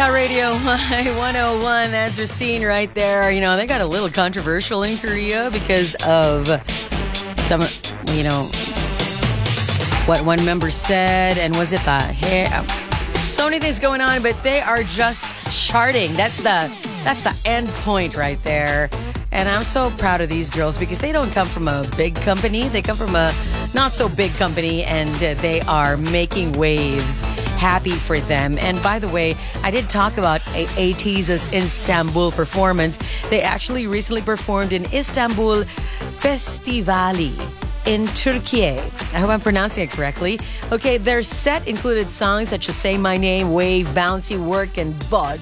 K-Pop Radio, my 101. That's Racine right there. You know, they got a little controversial in Korea because of some, what one member said, and was it the hair? So many things going on, but they are just charting. That's the end point right there. And I'm so proud of these girls because they don't come from a big company. They come from a not so big company, and they are making waves. Happy for them. And by the way, I did talk about ATEEZ's Istanbul performance. They actually recently performed in Istanbul Festivali in Turkey. I hope I'm pronouncing it correctly. Okay, their set included songs such as Say My Name, Wave, Bouncy, Work, and Bud.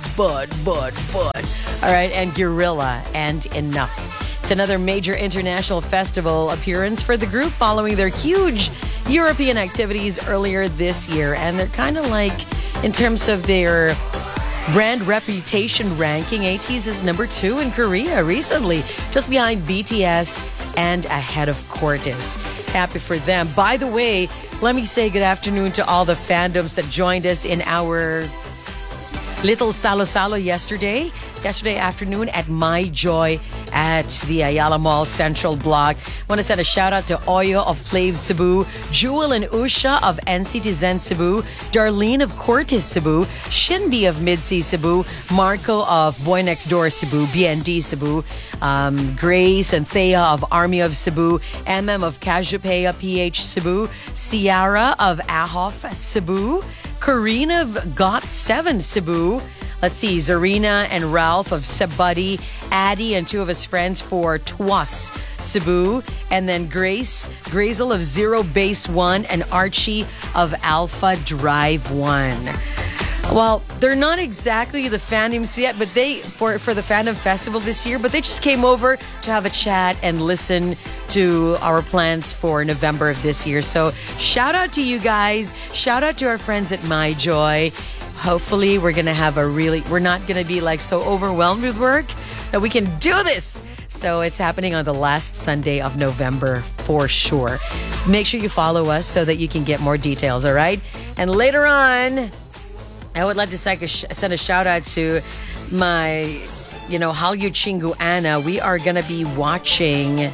All right, and Gorilla, and Enough. It's another major international festival appearance for the group following their huge European activities earlier this year. And they're kind of like, in terms of their brand reputation ranking, ATEEZ is number 2 in Korea recently, just behind BTS and ahead of Cortis. Happy for them. By the way, let me say good afternoon to all the fandoms that joined us in our little salo-salo yesterday afternoon at My Joy at the Ayala Mall Central Block. Want to send a shout out to Oyo of Flav Cebu, Jewel and Usha of NCT Zen Cebu, Darlene of Cortis Cebu, Shinbi of Mid-C Cebu, Marco of Boy Next Door Cebu, BND Cebu, Grace and Thea of Army of Cebu, MM of Cassiopeia PH Cebu, Ciara of Ahof Cebu, Karina of Got7 Cebu. Let's see, Zarina and Ralph of Sebuddy, Addy and 2 of his friends for Twas Cebu, and then Grazel of Zero Base 1, and Archie of Alpha Drive 1. Well, they're not exactly the fandoms yet, but they for the fandom festival this year, but they just came over to have a chat and listen to our plans for November of this year. So shout out to you guys. Shout out to our friends at My Joy. Hopefully we're going to have we're not going to be like so overwhelmed with work that we can do this. So it's happening on the last Sunday of November for sure. Make sure you follow us so that you can get more details, all right? And later on, I would like to send a shout out to my, Hallyu Chingu Anna. We are going to be watching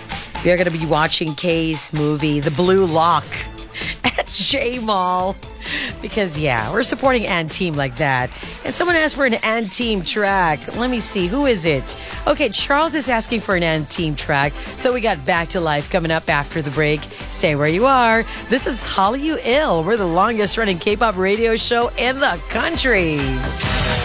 Kay's movie, The Blue Lock, at J Mall. Because, we're supporting Anteam like that. And someone asked for an Anteam track. Let me see. Who is it? Okay, Charles is asking for an Anteam track. So we got Back to Life coming up after the break. Stay where you are. This is Hallyu Ill. We're the longest running K-pop radio show in the country.